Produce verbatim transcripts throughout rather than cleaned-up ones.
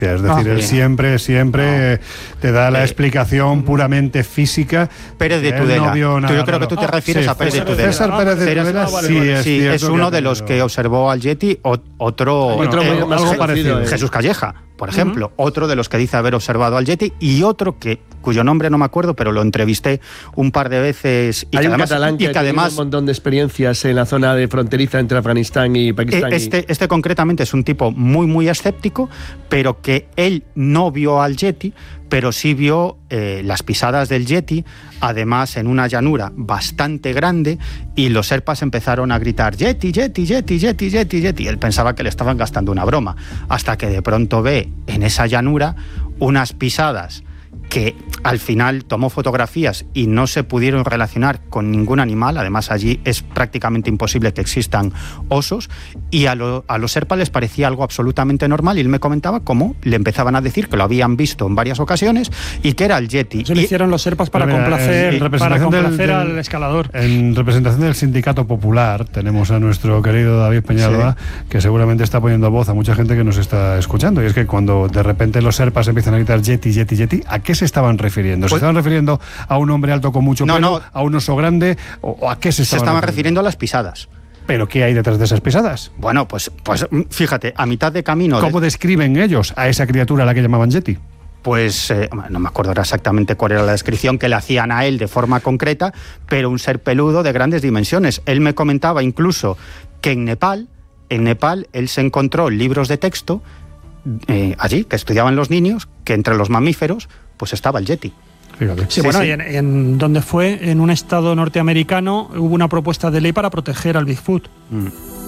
Es decir, ah, él sí. siempre, siempre no. te da la explicación puramente física. Pérez de Tudela. No vio nada, yo creo que tú te refieres ah, sí, a Pérez de Tudela. César Pérez de Tudela, ah, vale, sí, vale. Es, sí, es uno de los que observó al Yeti, o, otro, bueno, eh, algo Je- parecido. Eh. Jesús Calleja, por ejemplo, uh-huh. otro de los que dice haber observado al Yeti, y otro que cuyo nombre no me acuerdo, pero lo entrevisté un par de veces. Y Hay que un además, catalán que, y que además tiene un montón de experiencias en la zona de fronteriza entre Afganistán y Pakistán. Este, este concretamente es un tipo muy, muy escéptico, pero que él no vio al Yeti, pero sí vio eh, las pisadas del Yeti, además en una llanura bastante grande, y los Sherpas empezaron a gritar Yeti, Yeti, Yeti, Yeti, Yeti, Yeti. Él pensaba que le estaban gastando una broma, hasta que de pronto ve en esa llanura unas pisadas que al final tomó fotografías y no se pudieron relacionar con ningún animal. Además, allí es prácticamente imposible que existan osos, y a, lo, a los Sherpas les parecía algo absolutamente normal, y él me comentaba cómo le empezaban a decir que lo habían visto en varias ocasiones y que era el Yeti. Eso lo hicieron los Sherpas para Mira, complacer, para complacer del, al escalador. En representación del Sindicato Popular tenemos a nuestro querido David Peñalba, sí. que seguramente está poniendo voz a mucha gente que nos está escuchando, y es que cuando de repente los Sherpas empiezan a gritar Yeti, Yeti, Yeti, ¿a qué se estaban refiriendo? ¿Se pues, estaban refiriendo a un hombre alto con mucho no, pelo, no. a un oso grande, o, o a qué se estaban, se estaban refiriendo? a las pisadas. ¿Pero qué hay detrás de esas pisadas? Bueno, pues, pues fíjate, a mitad de camino... ¿Cómo de... describen ellos a esa criatura a la que llamaban Yeti? Pues eh, no me acuerdo exactamente cuál era la descripción que le hacían a él de forma concreta, pero un ser peludo de grandes dimensiones. Él me comentaba incluso que en Nepal, en Nepal él se encontró libros de texto eh, allí, que estudiaban los niños, que entre los mamíferos pues estaba el Yeti. Fíjate. Sí, sí, bueno, sí. y en, en donde fue, en un estado norteamericano, hubo una propuesta de ley para proteger al Bigfoot. Mm.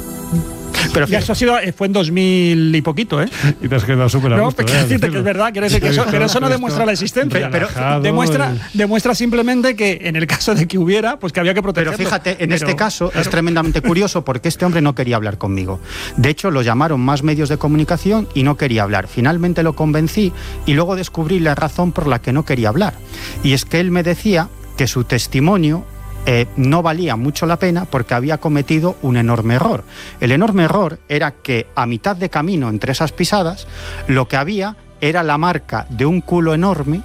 Pero y eso ha sido, fue en dos mil y poquito, ¿eh? Y te has quedado súper a No, gusto, pero ¿eh? decirte que es verdad, quiero decir que eso, pero eso no demuestra la existencia. Pero, pero demuestra, demuestra simplemente que en el caso de que hubiera, pues que había que protegerlo. Pero fíjate, en pero, este caso claro. es tremendamente curioso, porque este hombre no quería hablar conmigo. De hecho, lo llamaron más medios de comunicación y no quería hablar. Finalmente lo convencí y luego descubrí la razón por la que no quería hablar. Y es que él me decía que su testimonio Eh, no valía mucho la pena porque había cometido un enorme error. El enorme error era que a mitad de camino entre esas pisadas lo que había era la marca de un culo enorme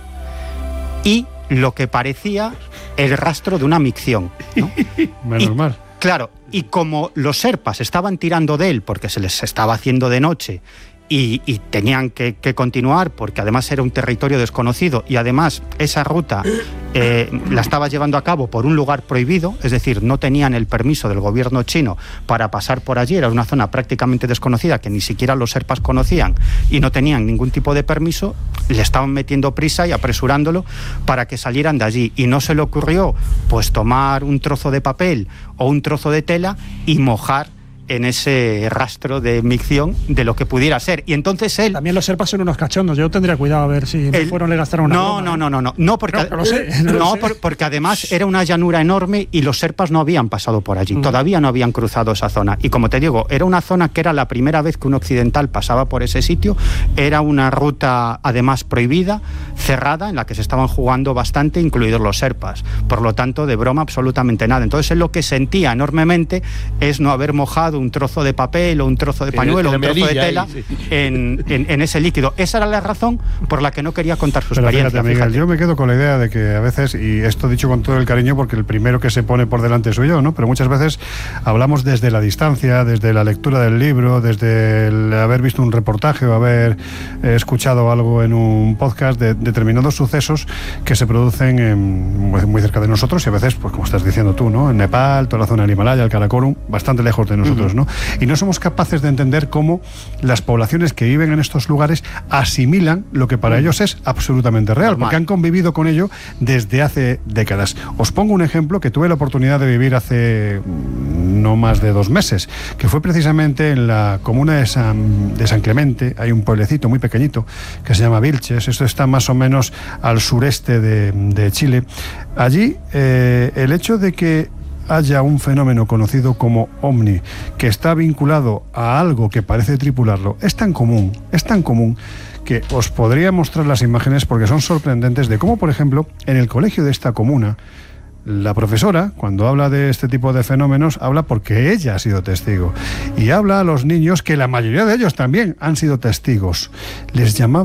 y lo que parecía el rastro de una micción, ¿no? Menos mal. Claro, y como los Sherpas estaban tirando de él porque se les estaba haciendo de noche Y, y tenían que, que continuar porque además era un territorio desconocido, y además esa ruta eh, la estaba llevando a cabo por un lugar prohibido, es decir, no tenían el permiso del gobierno chino para pasar por allí, era una zona prácticamente desconocida que ni siquiera los Sherpas conocían y no tenían ningún tipo de permiso. Le estaban metiendo prisa y apresurándolo para que salieran de allí, y no se le ocurrió pues tomar un trozo de papel o un trozo de tela y mojar en ese rastro de micción de lo que pudiera ser. Y entonces él... También los Sherpas son unos cachondos. Yo tendría cuidado a ver si él, fueron le gastaron una No, broma, no, ¿eh? no, no, no. No, porque, no, no, lo sé, no, no lo sé. Por, porque además era una llanura enorme y los Sherpas no habían pasado por allí. Mm. Todavía no habían cruzado esa zona. Y como te digo, era una zona que era la primera vez que un occidental pasaba por ese sitio. Era una ruta además prohibida, cerrada, en la que se estaban jugando bastante, incluidos los Sherpas. Por lo tanto, de broma absolutamente nada. Entonces él lo que sentía enormemente es no haber mojado un trozo de papel o un trozo de pañuelo, un trozo de tela ahí, sí. en, en, en ese líquido. Esa era la razón por la que no quería contar su Pero experiencia. Fíjate, Miguel, fíjate. yo me quedo con la idea de que a veces, y esto dicho con todo el cariño porque el primero que se pone por delante soy yo, ¿no? Pero muchas veces hablamos desde la distancia, desde la lectura del libro, desde el haber visto un reportaje o haber eh, escuchado algo en un podcast de determinados sucesos que se producen en, muy, muy cerca de nosotros, y a veces, pues como estás diciendo tú, ¿no? En Nepal, toda la zona del Himalaya, el Karakorum, bastante lejos de nosotros, uh-huh. ¿no? Y no somos capaces de entender cómo las poblaciones que viven en estos lugares asimilan lo que para uh-huh. ellos es absolutamente real, Normal. porque han convivido con ello desde hace décadas. Os pongo un ejemplo que tuve la oportunidad de vivir hace no más de dos meses, que fue precisamente en la comuna de San, de San Clemente. Hay un pueblecito muy pequeñito que se llama Vilches. Esto está más o menos al sureste de, de Chile. Allí eh, el hecho de que haya un fenómeno conocido como ovni que está vinculado a algo que parece tripularlo es tan común, es tan común que os podría mostrar las imágenes porque son sorprendentes de cómo, por ejemplo, en el colegio de esta comuna, la profesora, cuando habla de este tipo de fenómenos, habla porque ella ha sido testigo, y habla a los niños, que la mayoría de ellos también han sido testigos. Les llamaba